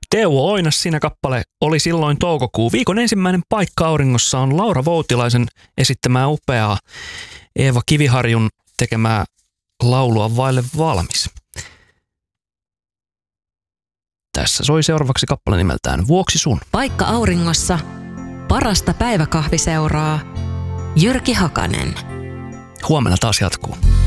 Teuvo Oinas, siinä kappale oli silloin toukokuu. Viikon ensimmäinen paikka auringossa on Laura Voutilaisen esittämää upeaa Eeva Kiviharjun tekemää laulua vaille valmis. Tässä soi seuraavaksi kappale nimeltään Vuoksi sun. Paikka auringossa, parasta päiväkahviseuraa, Jyrki Hakanen. Huomenna taas jatkuu.